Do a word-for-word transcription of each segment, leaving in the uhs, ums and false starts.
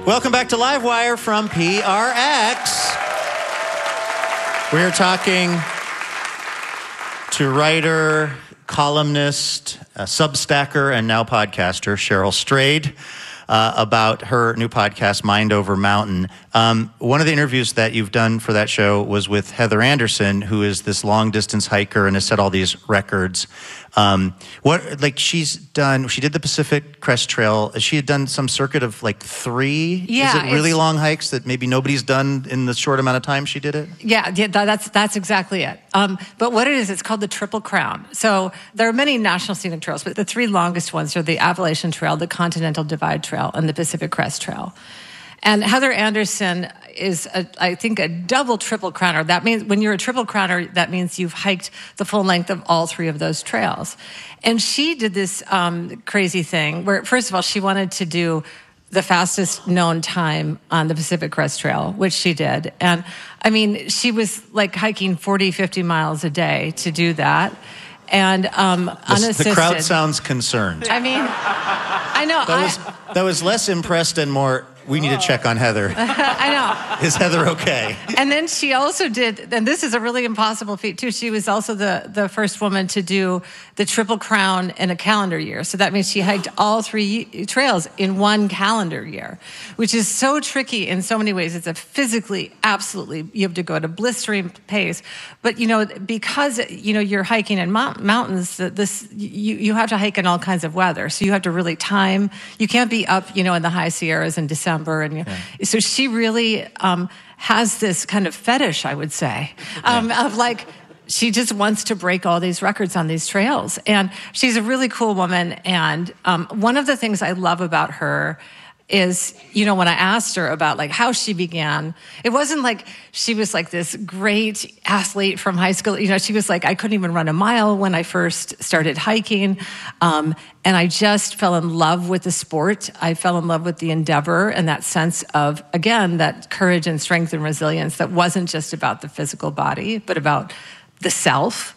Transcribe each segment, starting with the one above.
Welcome back to Livewire from P R X. We're talking to writer, columnist, uh, Substacker, and now podcaster Cheryl Strayed uh, about her new podcast, Mind Over Mountain. Um, one of the interviews that you've done for that show was with Heather Anderson, who is this long-distance hiker and has set all these records. Um, what, like she's done, she did the Pacific Crest Trail. She had done some circuit of like three, yeah, is it really long hikes that maybe nobody's done in the short amount of time she did it? Yeah, yeah that's that's exactly it. Um, but what it is, it's called the Triple Crown. So there are many national scenic trails, but the three longest ones are the Appalachian Trail, the Continental Divide Trail, and the Pacific Crest Trail. And Heather Anderson is, a, I think, a double triple crowner. That means when you're a triple crowner, that means you've hiked the full length of all three of those trails. And she did this um, crazy thing where, first of all, she wanted to do the fastest known time on the Pacific Crest Trail, which she did. And I mean, she was like hiking forty, fifty miles a day to do that. And um, the, unassisted. The crowd sounds concerned. I mean, I know. That I, was, that was less impressed and more, we need to check on Heather. I know. Is Heather okay? And then she also did, and this is a really impossible feat too, she was also the, the first woman to do the Triple Crown in a calendar year. So that means she hiked all three trails in one calendar year, which is so tricky in so many ways. It's a physically, absolutely, you have to go at a blistering pace. But, you know, because, you know, you're hiking in mount- mountains, this you, you have to hike in all kinds of weather. So you have to really time. You can't be up, you know, in the high Sierras in December. And yeah. So she really um, has this kind of fetish, I would say, um, yeah. of like, she just wants to break all these records on these trails. And she's a really cool woman. And um, one of the things I love about her is, you know, when I asked her about like how she began, it wasn't like she was like this great athlete from high school. You know, she was like, I couldn't even run a mile when I first started hiking. Um, and I just fell in love with the sport. I fell in love with the endeavor and that sense of, again, that courage and strength and resilience that wasn't just about the physical body, but about the self.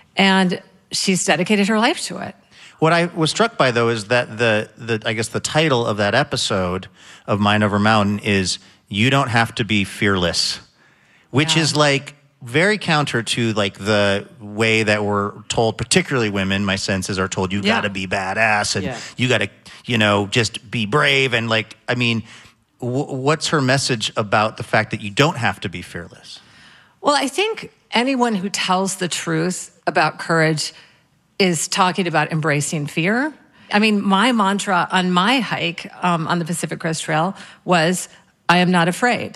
And she's dedicated her life to it. What I was struck by, though, is that the, the I guess the title of that episode of Mind Over Mountain is You Don't Have to Be Fearless, which yeah. is like very counter to like the way that we're told, particularly women, my senses are told, you yeah. got to be badass and yeah. you got to, you know, just be brave. And like, I mean, w- what's her message about the fact that you don't have to be fearless? Well, I think anyone who tells the truth about courage is talking about embracing fear. I mean, my mantra on my hike um, on the Pacific Crest Trail was, I am not afraid.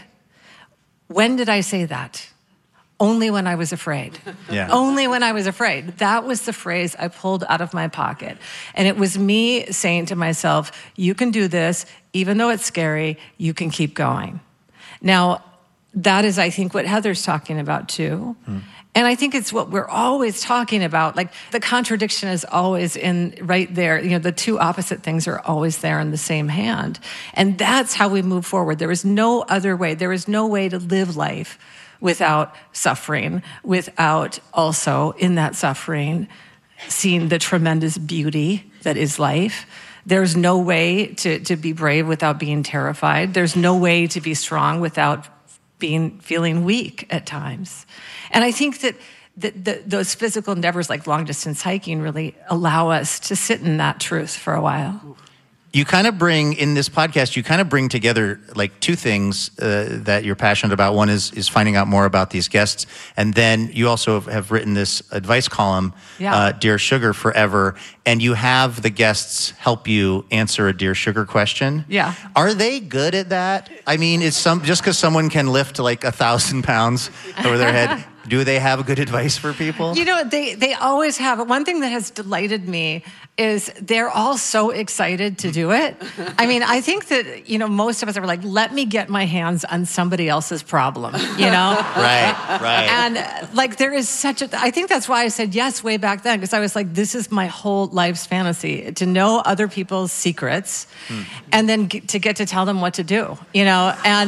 When did I say that? Only when I was afraid. Yeah. Only when I was afraid. That was the phrase I pulled out of my pocket. And it was me saying to myself, you can do this, even though it's scary, you can keep going. Now, that is, I think, what Heather's talking about too. Hmm. And I think it's what we're always talking about. Like the contradiction is always in right there. You know, the two opposite things are always there in the same hand. And that's how we move forward. There is no other way. There is no way to live life without suffering, without also in that suffering seeing the tremendous beauty that is life. There's no way to, to be brave without being terrified. There's no way to be strong without being feeling weak at times. And I think that the, the, those physical endeavors like long-distance hiking really allow us to sit in that truth for a while. You kind of bring, in this podcast, you kind of bring together like two things uh, that you're passionate about. One is is finding out more about these guests. And then you also have written this advice column, yeah. uh, Dear Sugar Forever. And you have the guests help you answer a Dear Sugar question. Yeah. Are they good at that? I mean, is some just because someone can lift like a thousand pounds over their head, do they have good advice for people? You know, they, they always have. One thing that has delighted me is they're all so excited to do it. I mean, I think that, you know, most of us are like, let me get my hands on somebody else's problem, you know? Right, right. And uh, like there is such a, I think that's why I said yes way back then, because I was like, this is my whole life's fantasy, to know other people's secrets hmm. and then get, to get to tell them what to do, you know? And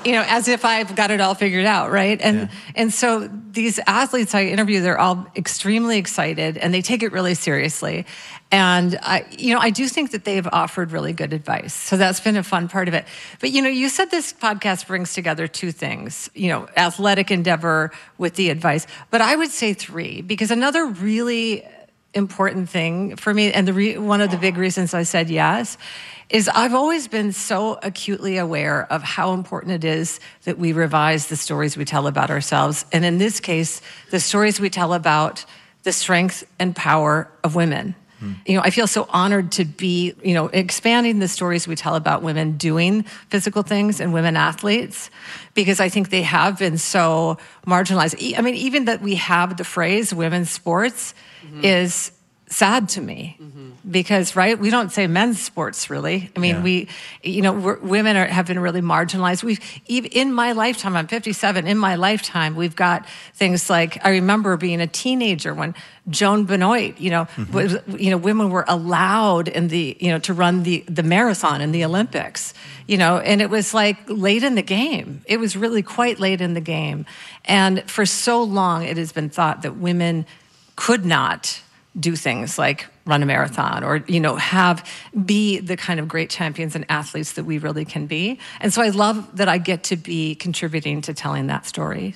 you know, as if I've got it all figured out, right? And Yeah. and so these athletes I interview, they're all extremely excited and they take it really seriously. And I, you know, I do think that they've offered really good advice. So that's been a fun part of it. But you know, you said this podcast brings together two things, you know, athletic endeavor with the advice. But I would say three, because another really important thing for me, and the re- one of the big reasons I said yes, is I've always been so acutely aware of how important it is that we revise the stories we tell about ourselves. And in this case, the stories we tell about the strength and power of women. Hmm. You know, I feel so honored to be, you know, expanding the stories we tell about women doing physical things and women athletes, because I think they have been so marginalized. I mean, even that we have the phrase women's sports mm-hmm. is sad to me mm-hmm. because, right, we don't say men's sports really. I mean, yeah. we, you know, we're, women are, have been really marginalized. We've, even in my lifetime, I'm fifty-seven, in my lifetime, we've got things like, I remember being a teenager when Joan Benoit, you know, mm-hmm. was, you know, women were allowed in the, you know, to run the, the marathon in the Olympics, you know, and it was like late in the game. It was really quite late in the game. And for so long, it has been thought that women could not do things like run a marathon or, you know, have, be the kind of great champions and athletes that we really can be. And so I love that I get to be contributing to telling that story.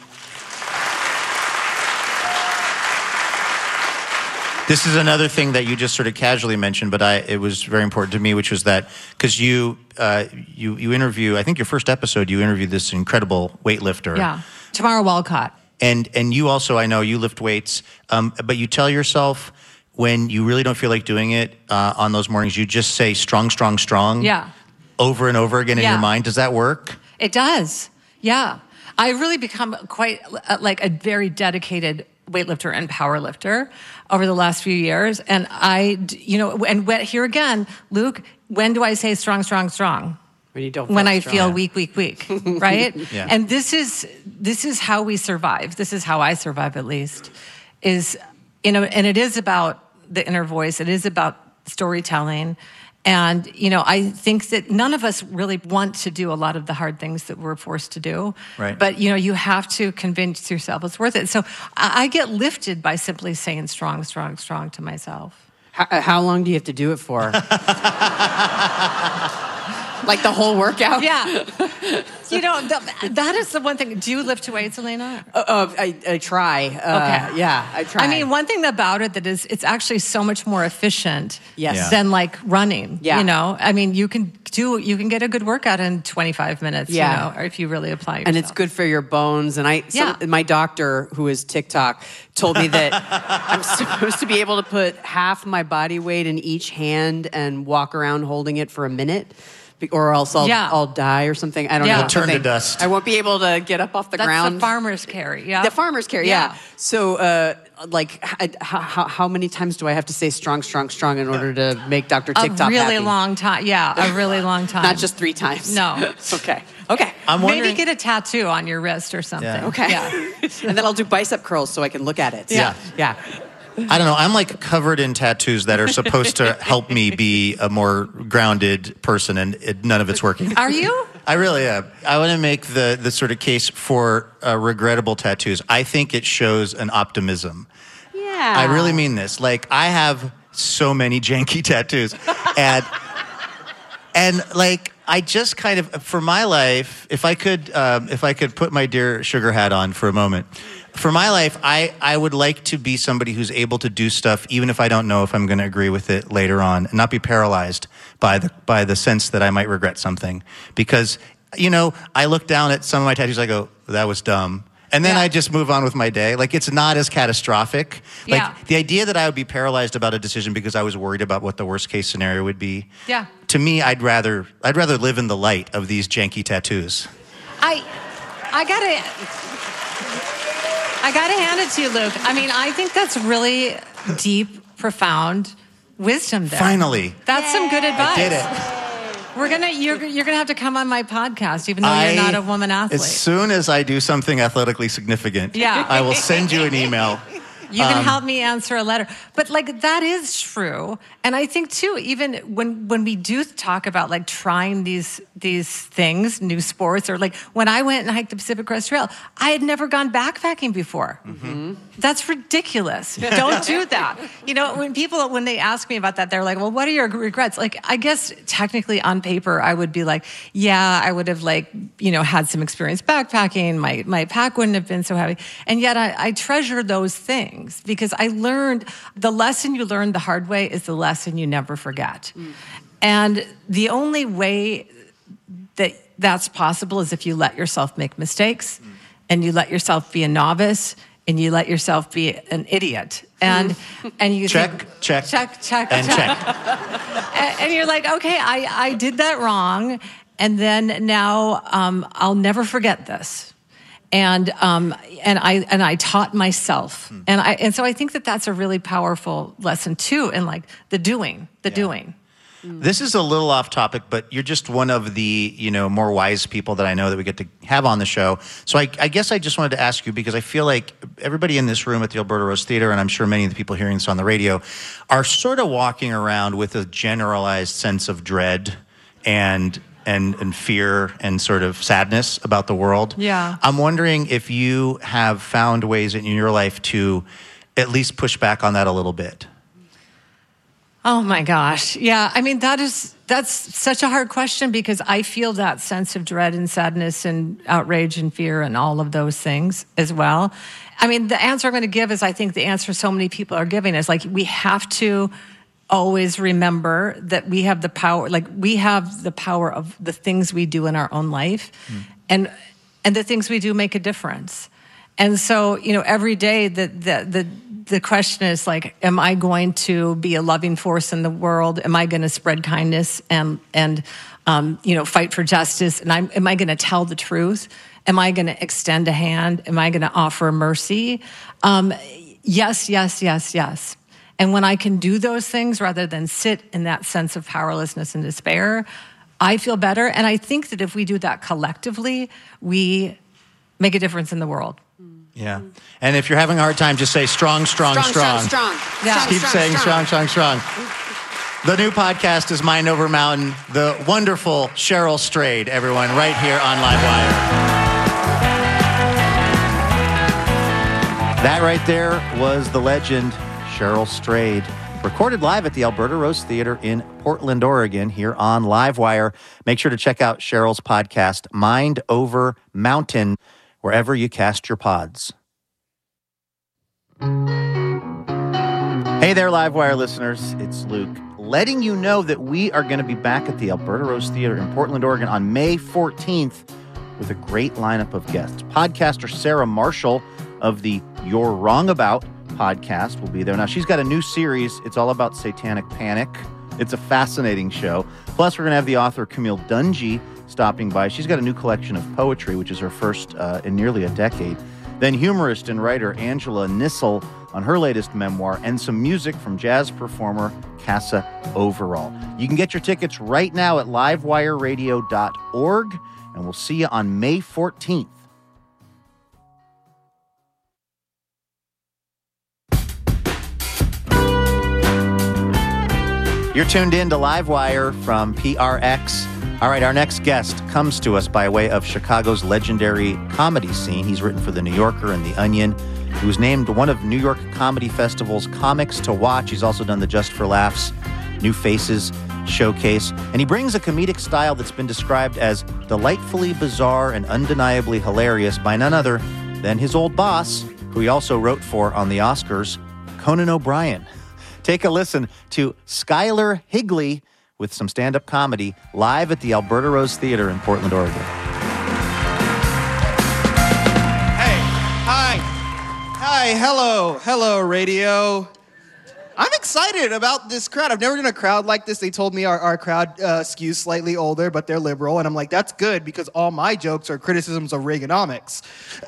This is another thing that you just sort of casually mentioned, but I, it was very important to me, which was that because you, uh, you, you interview, I think your first episode, you interviewed this incredible weightlifter. Yeah, Tamara Walcott. And and you also, I know you lift weights, um, but you tell yourself when you really don't feel like doing it uh, on those mornings, you just say strong, strong, strong. Yeah. Over and over again in yeah. your mind. Does that work? It does. Yeah. I really become quite uh, like a very dedicated weightlifter and powerlifter over the last few years. And I, you know, and when, here again, Luke, when do I say strong, strong, strong? When you don't feel when I strong. feel weak, weak, weak, right? Yeah. And this is this is how we survive. This is how I survive, at least. Is you know, and it is about the inner voice. It is about storytelling, and you know, I think that none of us really want to do a lot of the hard things that we're forced to do. Right. But you know, you have to convince yourself it's worth it. So I, I get lifted by simply saying "strong, strong, strong" to myself. How, how long do you have to do it for? Like the whole workout? Yeah. You know, the, that is the one thing. Do you lift weights, Elena? Uh, uh, I, I try. Uh, Okay. Yeah, I try. I mean, one thing about it that is, it's actually so much more efficient Yes. Yeah. than like running. Yeah. You know, I mean, you can do, you can get a good workout in twenty-five minutes, Yeah. you know, or if you really apply yourself. and it's good for your bones. And I, some, Yeah. my doctor, who is TikTok, told me that I'm supposed to be able to put half my body weight in each hand and walk around holding it for a minute, be- or else I'll, Yeah. I'll die or something. I don't Yeah. know. It'll turn to something. dust. I won't be able to get up off the That's ground. the farmer's carry, yeah. The farmer's carry, yeah. Yeah. So, uh, like, h- how, how many times do I have to say strong, strong, strong in order to make Doctor A TikTok really happy? long time. Yeah, a really long time. Not just three times. No. Okay. Okay. I'm wondering. Maybe get a tattoo on your wrist or something. Yeah. Okay. Yeah. And then I'll do bicep curls so I can look at it. Yeah. Yeah. I don't know. I'm like covered in tattoos that are supposed to help me be a more grounded person, and it, none of it's working. Are you? I really am. I want to make the, the sort of case for uh, regrettable tattoos. I think it shows an optimism. Yeah. I really mean this. Like, I have so many janky tattoos. And, and like, I just kind of, for my life, if I could, um, if I could put my dear sugar hat on for a moment, for my life, I, I would like to be somebody who's able to do stuff, even if I don't know if I'm going to agree with it later on, and not be paralyzed by the by the sense that I might regret something. Because, you know, I look down at some of my tattoos, I go, that was dumb. And then Yeah. I just move on with my day. Like, it's not as catastrophic. Like, Yeah. the idea that I would be paralyzed about a decision because I was worried about what the worst case scenario would be. Yeah. To me, I'd rather I'd rather live in the light of these janky tattoos. I, I gotta, I gotta hand it to you, Luke. I mean, I think that's really deep, profound wisdom there. Finally. That's some good advice. I did it. We're gonna, you're, you're gonna have to come on my podcast, even though I- you're not a woman athlete. As soon as I do something athletically significant, Yeah. I will send you an email. You can um, help me answer a letter. But like that is true. And I think too, even when when we do talk about like trying these these things, new sports, or like when I went and hiked the Pacific Crest Trail, I had never gone backpacking before. Mm-hmm. That's ridiculous. Don't do that. You know, when people when they ask me about that, they're like, well, what are your regrets? Like, I guess technically on paper, I would be like, yeah, I would have like, you know, had some experience backpacking. My my pack wouldn't have been so heavy. And yet I, I treasure those things because I learned the lesson you learn the hard way is the lesson you never forget. Mm. And the only way that that's possible is if you let yourself make mistakes mm. and you let yourself be a novice and you let yourself be an idiot. And and you check, think, check, check, check, and check. check. and, and you're like, okay, I, I did that wrong. And then now um, I'll never forget this. And um, and I and I taught myself, hmm. and I and so I think that that's a really powerful lesson too, in like the doing, the yeah. doing. This is a little off topic, but you're just one of the you know more wise people that I know that we get to have on the show. So I, I guess I just wanted to ask you because I feel like everybody in this room at the Alberta Rose Theatre, and I'm sure many of the people hearing this on the radio, are sort of walking around with a generalized sense of dread and. And, and fear and sort of sadness about the world. Yeah. I'm wondering if you have found ways in your life to at least push back on that a little bit. Oh my gosh. Yeah. I mean, that is, that's such a hard question because I feel that sense of dread and sadness and outrage and fear and all of those things as well. I mean, the answer I'm going to give is I think the answer so many people are giving is like, we have to always remember that we have the power, like we have the power of the things we do in our own life mm. and and the things we do make a difference. And so, you know, every day the, the, the, the question is like, am I going to be a loving force in the world? Am I going to spread kindness and, and um, you know, fight for justice? And I'm, am I going to tell the truth? Am I going to extend a hand? Am I going to offer mercy? Um, yes, yes, yes, yes. And when I can do those things rather than sit in that sense of powerlessness and despair, I feel better. And I think that if we do that collectively, we make a difference in the world. Yeah. And if you're having a hard time, just say strong, strong, strong. Strong, strong, strong. Yeah. Just keep strong, saying strong. strong, strong, strong. The new podcast is Mind Over Mountain. The wonderful Cheryl Strayed, everyone, right here on Livewire. That right there was the legend, Cheryl Strayed, recorded live at the Alberta Rose Theatre in Portland, Oregon, here on Livewire. Make sure to check out Cheryl's podcast, Mind Over Mountain, wherever you cast your pods. Hey there, Livewire listeners. It's Luke, letting you know that we are going to be back at the Alberta Rose Theatre in Portland, Oregon on May fourteenth with a great lineup of guests. Podcaster Sarah Marshall of the You're Wrong About podcast will be there. Now, she's got a new series. It's all about satanic panic. It's a fascinating show. Plus, we're going to have the author Camille Dungy stopping by. She's got a new collection of poetry, which is her first uh, in nearly a decade. Then humorist and writer Angela Nissel on her latest memoir, and some music from jazz performer Casa Overall. You can get your tickets right now at livewire radio dot org, and we'll see you on May fourteenth. You're tuned in to Livewire from P R X. All right, our next guest comes to us by way of Chicago's legendary comedy scene. He's written for The New Yorker and The Onion. He was named one of New York Comedy Festival's comics to watch. He's also done the Just for Laughs New Faces showcase. And he brings a comedic style that's been described as delightfully bizarre and undeniably hilarious by none other than his old boss, who he also wrote for on the Oscars, Conan O'Brien. Take a listen to Skylar Higley with some stand-up comedy live at the Alberta Rose Theatre in Portland, Oregon. Hey, hi, hi, hello, hello, radio. I'm excited about this crowd. I've never done a crowd like this. They told me our, our crowd uh, skews slightly older, but they're liberal. And I'm like, that's good because all my jokes are criticisms of Reaganomics.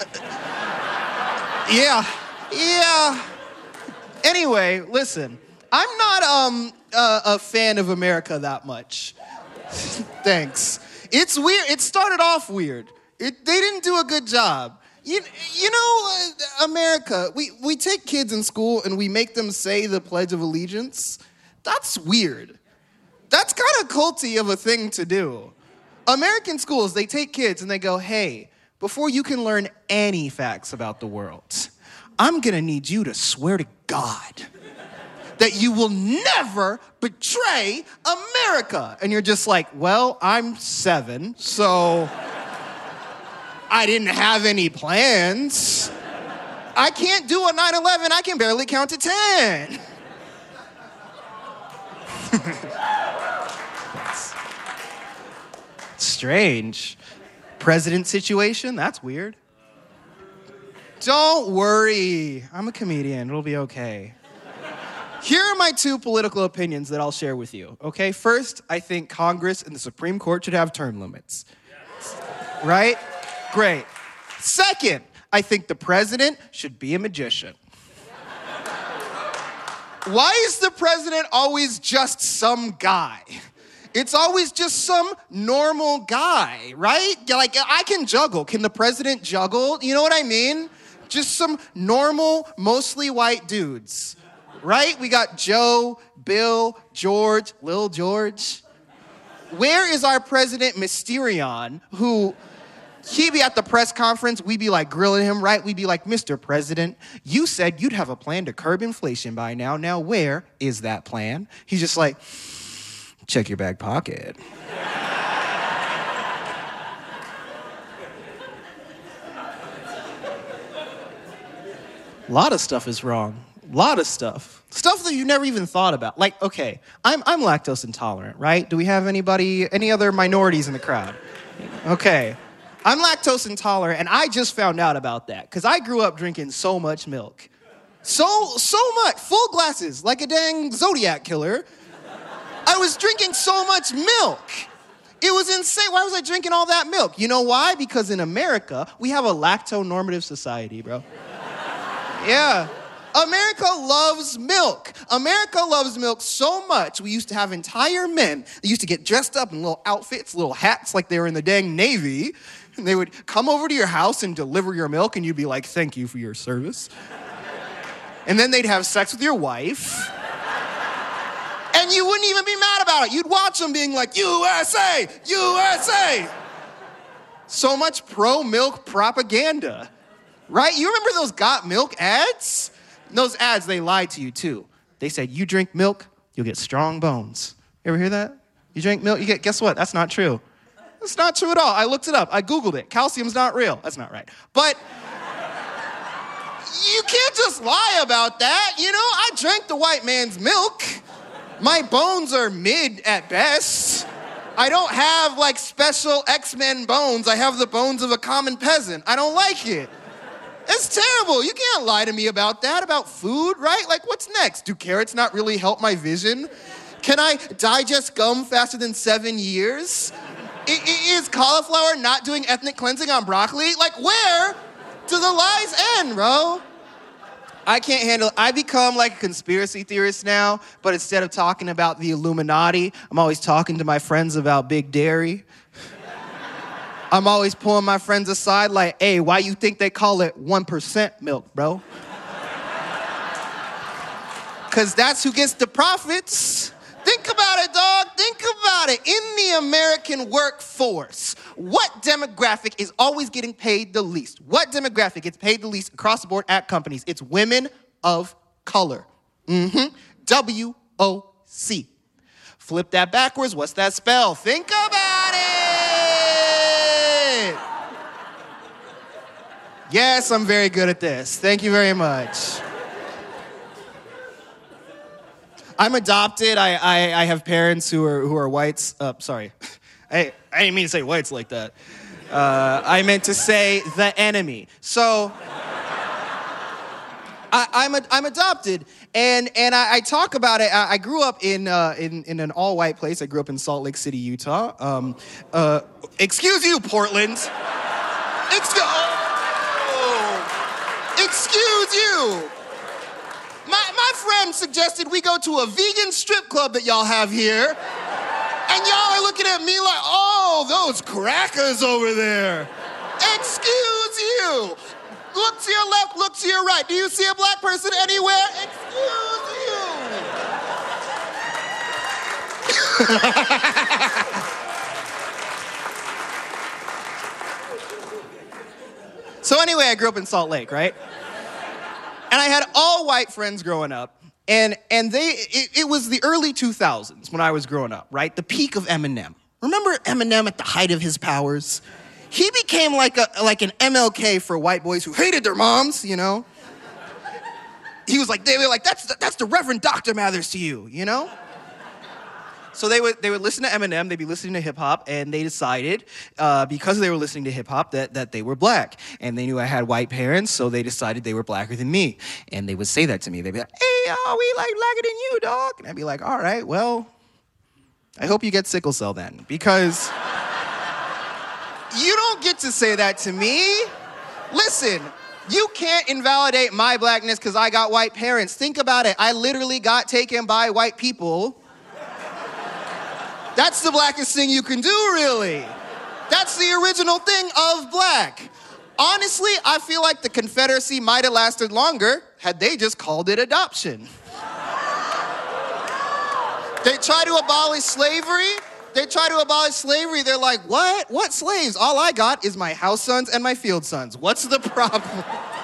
yeah, yeah. Anyway, listen. I'm not um uh, a fan of America that much. Thanks. It's weird. It started off weird. It, they didn't do a good job. You, you know, uh, America, we, we take kids in school and we make them say the Pledge of Allegiance. That's weird. That's kind of culty of a thing to do. American schools, they take kids and they go, hey, before you can learn any facts about the world, I'm gonna need you to swear to God that you will never betray America. And you're just like, well, I'm seven, so I didn't have any plans. I can't do a nine eleven, I can barely count to ten. Strange. President situation? That's weird. Don't worry. I'm a comedian. It'll be okay. Here are my two political opinions that I'll share with you, okay? First, I think Congress and the Supreme Court should have term limits. Right? Great. Second, I think the president should be a magician. Why is the president always just some guy? It's always just some normal guy, right? Like, I can juggle. Can the president juggle? You know what I mean? Just some normal, mostly white dudes, right? We got Joe, Bill, George, Lil George. Where is our president Mysterion, who he'd be at the press conference, we'd be like grilling him, right? We'd be like, Mister President, you said you'd have a plan to curb inflation by now. Now, where is that plan? He's just like, check your back pocket. A lot of stuff is wrong. A lot of stuff. Stuff that you never even thought about. Like, okay, I'm, I'm lactose intolerant, right? Do we have anybody, any other minorities in the crowd? Okay. I'm lactose intolerant, and I just found out about that because I grew up drinking so much milk. So, so much. Full glasses, like a dang Zodiac killer. I was drinking so much milk. It was insane. Why was I drinking all that milk? You know why? Because in America, we have a lacto-normative society, bro. Yeah. America loves milk. America loves milk so much, we used to have entire men that used to get dressed up in little outfits, little hats like they were in the dang Navy, and they would come over to your house and deliver your milk, and you'd be like, thank you for your service. And then they'd have sex with your wife. And you wouldn't even be mad about it. You'd watch them being like, U S A, U S A. So much pro-milk propaganda, right? You remember those Got Milk ads? Those ads, they lied to you too. They said, you drink milk, you'll get strong bones. You ever hear that? You drink milk, you get, guess what? That's not true. That's not true at all. I looked it up. I Googled it. Calcium's not real. That's not right. But you can't just lie about that. You know, I drank the white man's milk. My bones are mid at best. I don't have like special X-Men bones. I have the bones of a common peasant. I don't like it. It's terrible. You can't lie to me about that, about food, right? Like, what's next? Do carrots not really help my vision? Can I digest gum faster than seven years? I- I- is cauliflower not doing ethnic cleansing on broccoli? Like, where do the lies end, bro? I can't handle it. I become like a conspiracy theorist now, but instead of talking about the Illuminati, I'm always talking to my friends about Big Dairy. I'm always pulling my friends aside like, hey, why you think they call it one percent milk, bro? Because that's who gets the profits. Think about it, dog. Think about it. In the American workforce, what demographic is always getting paid the least? What demographic gets paid the least across the board at companies? It's women of color. Mm-hmm. W O C. Flip that backwards. What's that spell? Think about it. Yes, I'm very good at this. Thank you very much. I'm adopted. I, I, I have parents who are who are whites. Uh, sorry, I, I didn't mean to say whites like that. Uh, I meant to say the enemy. So I, I'm a, I'm adopted, and and I, I talk about it. I, I grew up in uh, in in an all white place. I grew up in Salt Lake City, Utah. Um, uh, excuse you, Portland. Excuse. Oh. Excuse you. My, my friend suggested we go to a vegan strip club that y'all have here. And y'all are looking at me like, oh, those crackers over there. Excuse you. Look to your left, look to your right. Do you see a black person anywhere? Excuse you. So anyway, I grew up in Salt Lake, right? And I had all white friends growing up. And and they it, it was the early two thousands when I was growing up, right? The peak of Eminem. Remember Eminem at the height of his powers? He became like a like an M L K for white boys who hated their moms, you know? He was like, they were like, that's the, that's the Reverend Doctor Mathers to you, you know? So they would they would listen to Eminem, they'd be listening to hip hop, and they decided, uh, because they were listening to hip hop, that, that they were black. And they knew I had white parents, so they decided they were blacker than me. And they would say that to me. They'd be like, hey, oh, we like blacker than you, dog. And I'd be like, all right, well, I hope you get sickle cell then, because you don't get to say that to me. Listen, you can't invalidate my blackness because I got white parents. Think about it. I literally got taken by white people. That's the blackest thing you can do, really. That's the original thing of black. Honestly, I feel like the Confederacy might have lasted longer had they just called it adoption. They try to abolish slavery. They try to abolish slavery. They're like, what? What slaves? All I got is my house sons and my field sons. What's the problem?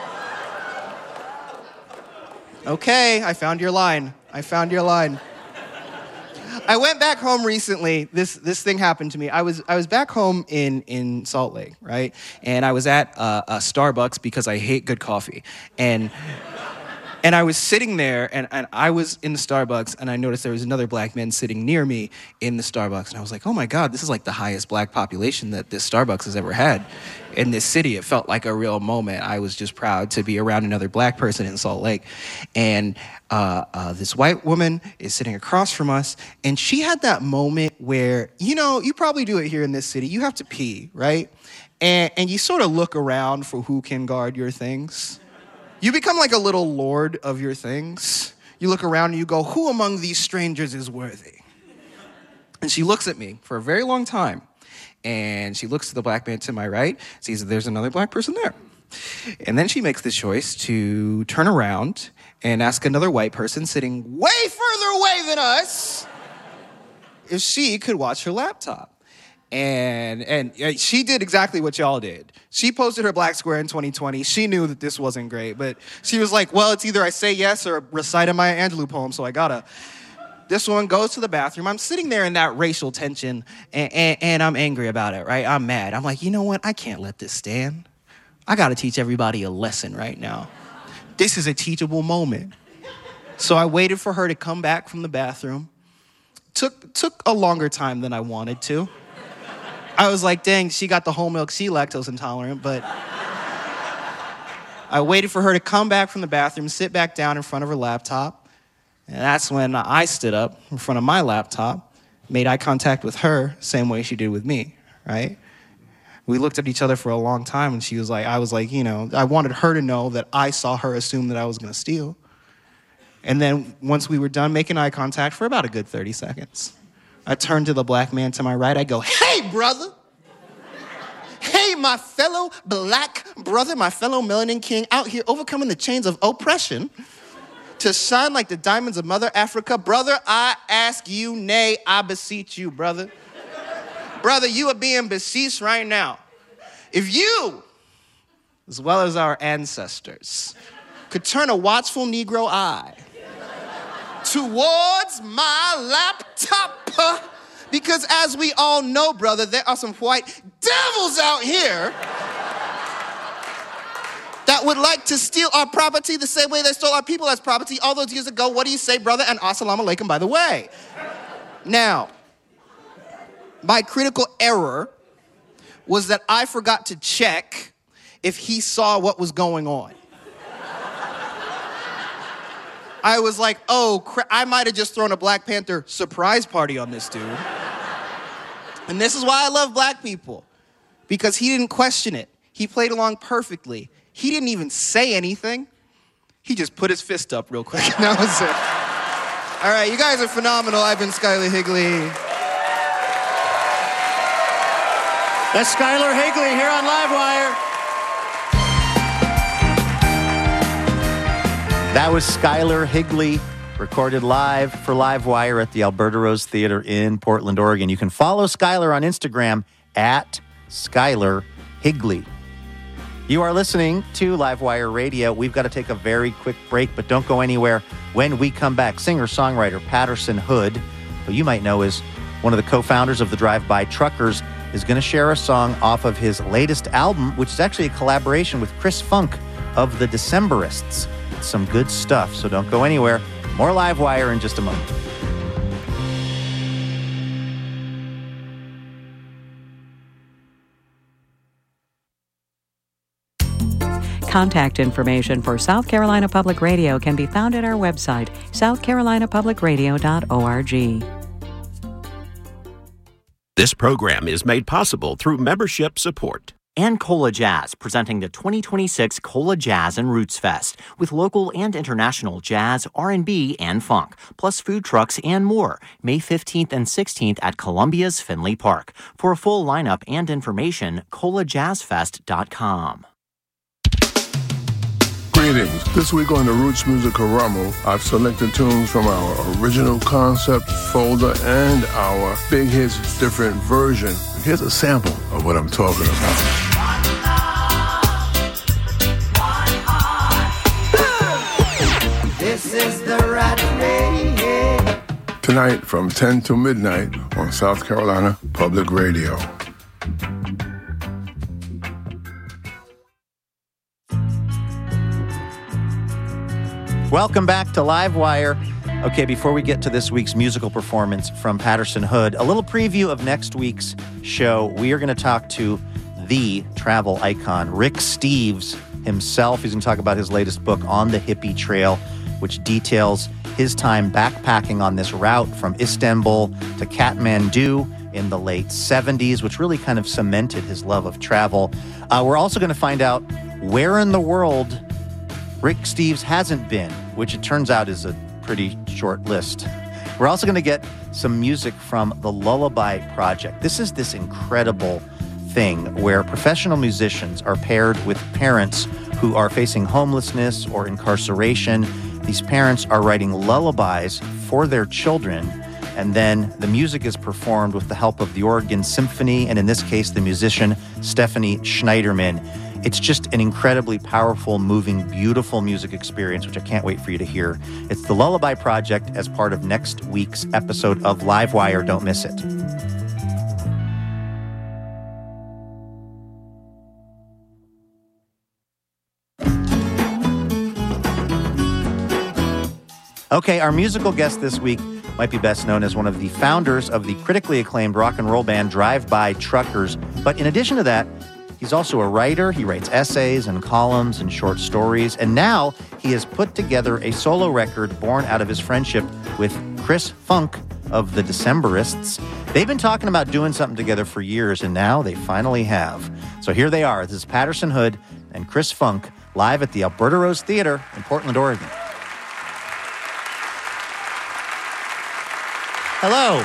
Okay, I found your line. I found your line. I went back home recently. This this thing happened to me. I was I was back home in, in Salt Lake, right? And I was at uh, a Starbucks because I hate good coffee. And and I was sitting there, and, and I was in the Starbucks, and I noticed there was another black man sitting near me in the Starbucks. And I was like, oh my God, this is like the highest black population that this Starbucks has ever had in this city. It felt like a real moment. I was just proud to be around another black person in Salt Lake. And uh, uh, this white woman is sitting across from us, and she had that moment where, you know, you probably do it here in this city. You have to pee, right? And, and you sort of look around for who can guard your things. You become like a little lord of your things. You look around and you go, who among these strangers is worthy? And she looks at me for a very long time. And she looks to the black man to my right, sees that there's another black person there. And then she makes the choice to turn around and ask another white person sitting way further away than us if she could watch her laptop. And and she did exactly what y'all did. She posted her black square in twenty twenty. She knew that this wasn't great, but she was like, well, it's either I say yes or recite a Maya Angelou poem, so I gotta. This woman goes to the bathroom. I'm sitting there in that racial tension, and, and, and I'm angry about it, right? I'm mad. I'm like, you know what? I can't let this stand. I gotta teach everybody a lesson right now. This is a teachable moment. So I waited for her to come back from the bathroom. Took, took a longer time than I wanted to. I was like, dang, she got the whole milk, she lactose intolerant, but I waited for her to come back from the bathroom, sit back down in front of her laptop, and that's when I stood up in front of my laptop, made eye contact with her, same way she did with me, right? We looked at each other for a long time, and she was like, I was like, you know, I wanted her to know that I saw her assume that I was gonna steal. And then once we were done making eye contact for about a good thirty seconds, I turned to the black man to my right. I go, hey, brother. Hey, my fellow black brother, my fellow melanin king out here overcoming the chains of oppression to shine like the diamonds of Mother Africa. Brother, I ask you, nay, I beseech you, brother. Brother, you are being beseeched right now. If you, as well as our ancestors, could turn a watchful Negro eye towards my laptop. Because as we all know, brother, there are some white devils out here that would like to steal our property the same way they stole our people as property all those years ago. What do you say, brother? And assalamu alaikum, by the way. Now, my critical error was that I forgot to check if he saw what was going on. I was like, oh, crap, I might have just thrown a Black Panther surprise party on this dude. And this is why I love black people, because he didn't question it. He played along perfectly. He didn't even say anything. He just put his fist up real quick, and that was it. All right, you guys are phenomenal. I've been Skylar Higley. That's Skylar Higley here on Livewire. That was Skylar Higley, recorded live for Livewire at the Alberta Rose Theater in Portland, Oregon. You can follow Skylar on Instagram at Skylar Higley. You are listening to Livewire Radio. We've got to take a very quick break, but don't go anywhere. When we come back, singer-songwriter Patterson Hood, who you might know is one of the co-founders of the Drive-By Truckers, is going to share a song off of his latest album, which is actually a collaboration with Chris Funk of the Decemberists. It's some good stuff, so don't go anywhere. More Livewire in just a moment. Contact information for South Carolina Public Radio can be found at our website, south carolina public radio dot org. This program is made possible through membership support. And Cola Jazz, presenting the twenty twenty-six Cola Jazz and Roots Fest, with local and international jazz, R and B, and funk, plus food trucks and more, May fifteenth and sixteenth at Columbia's Finley Park. For a full lineup and information, cola jazz fest dot com. Greetings. This week on the Roots Music Rumble, I've selected tunes from our original concept folder and our Big Hits Different version. Here's a sample of what I'm talking about. This is the right way. Tonight from ten to midnight on South Carolina Public Radio. Welcome back to Livewire. Okay, before we get to this week's musical performance from Patterson Hood, a little preview of next week's show. We are going to talk to the travel icon, Rick Steves himself. He's going to talk about his latest book, On the Hippie Trail, which details his time backpacking on this route from Istanbul to Kathmandu in the late seventies, which really kind of cemented his love of travel. Uh, we're also going to find out where in the world Rick Steves hasn't been, which it turns out is a pretty short list. We're also going to get some music from the Lullaby Project. This is this incredible thing where professional musicians are paired with parents who are facing homelessness or incarceration. These parents are writing lullabies for their children, and then the music is performed with the help of the Oregon Symphony, and in this case, the musician Stephanie Schneiderman. It's just an incredibly powerful, moving, beautiful music experience, which I can't wait for you to hear. It's the Lullaby Project as part of next week's episode of Livewire. Don't miss it. Okay, our musical guest this week might be best known as one of the founders of the critically acclaimed rock and roll band Drive-By Truckers. But in addition to that, he's also a writer. He writes essays and columns and short stories. And now he has put together a solo record born out of his friendship with Chris Funk of the Decemberists. They've been talking about doing something together for years, and now they finally have. So here they are. This is Patterson Hood and Chris Funk live at the Alberta Rose Theater in Portland, Oregon. Hello.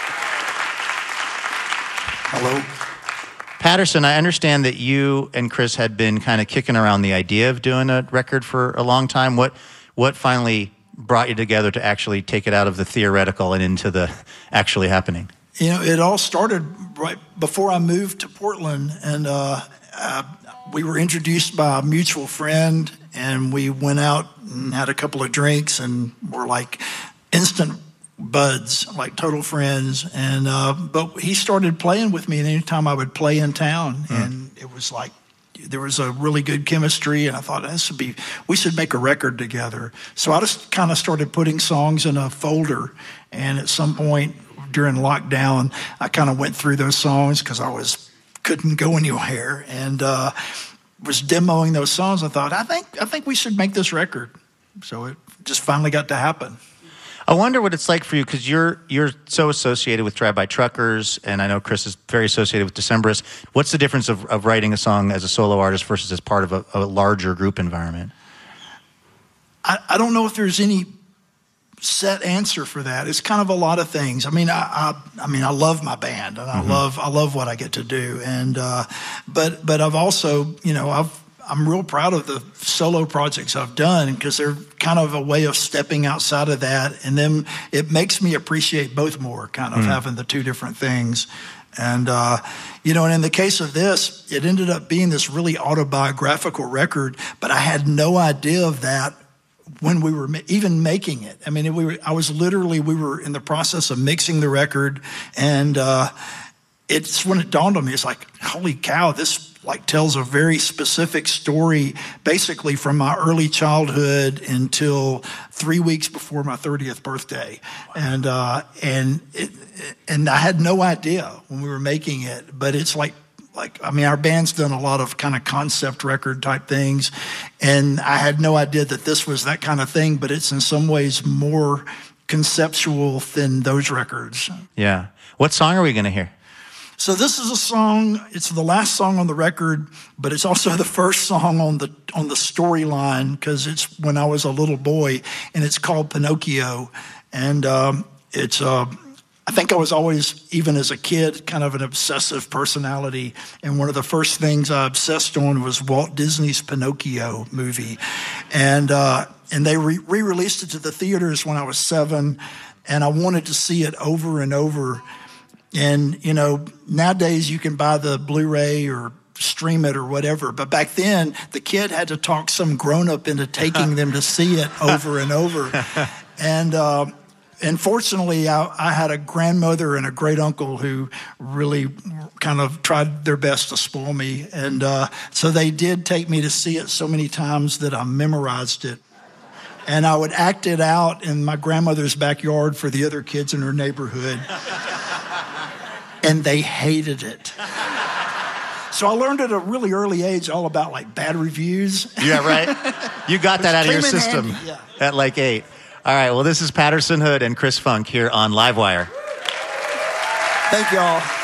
Hello. Patterson, I understand that you and Chris had been kind of kicking around the idea of doing a record for a long time. What what finally brought you together to actually take it out of the theoretical and into the actually happening? You know, it all started right before I moved to Portland, and uh, uh, we were introduced by a mutual friend, and we went out and had a couple of drinks, and were like instant buds, like total friends. And uh, but he started playing with me, and anytime I would play in town, mm. and it was like there was a really good chemistry, and I thought this would be we should make a record together. So I just kind of started putting songs in a folder, and at some point during lockdown, I kind of went through those songs because I was couldn't go anywhere, and uh, was demoing those songs. I thought I think I think we should make this record. So it just finally got to happen. I wonder what it's like for you, because you're you're so associated with Drive-By Truckers, and I know Chris is very associated with Decemberists. What's the difference of, of writing a song as a solo artist versus as part of a, a larger group environment? I, I don't know if there's any set answer for that. It's kind of a lot of things. I mean, I I, I mean, I love my band, and I mm-hmm. love I love what I get to do, and uh, but but I've also, you know, I've I'm real proud of the solo projects I've done because they're kind of a way of stepping outside of that. And then it makes me appreciate both more, kind of mm. having the two different things. And, uh, you know, and in the case of this, it ended up being this really autobiographical record, but I had no idea of that when we were ma- even making it. I mean, we were, I was literally, we were in the process of mixing the record, and uh, it's when it dawned on me, it's like, holy cow, this like tells a very specific story, basically from my early childhood until three weeks before my thirtieth birthday. And, uh, and, it, and I had no idea when we were making it, but it's like, like, I mean, our band's done a lot of kind of concept record type things, and I had no idea that this was that kind of thing, but it's in some ways more conceptual than those records. Yeah. What song are we going to hear? So this is a song, it's the last song on the record, but it's also the first song on the on the storyline because it's when I was a little boy, and it's called Pinocchio. And um, it's, uh, I think I was always, even as a kid, kind of an obsessive personality. And one of the first things I obsessed on was Walt Disney's Pinocchio movie. And, uh, and they re- re-released it to the theaters when I was seven, and I wanted to see it over and over. And, you know, nowadays you can buy the Blu-ray or stream it or whatever. But back then, the kid had to talk some grown-up into taking them to see it over and over. And uh, and fortunately, I, I had a grandmother and a great-uncle who really kind of tried their best to spoil me. And uh, so they did take me to see it so many times that I memorized it. And I would act it out in my grandmother's backyard for the other kids in her neighborhood. And they hated it. So I learned at a really early age all about like bad reviews. Yeah, right. You got that out of your Came in system handy, yeah. at like eight. All right, well, this is Patterson Hood and Chris Funk here on Livewire. Thank y'all.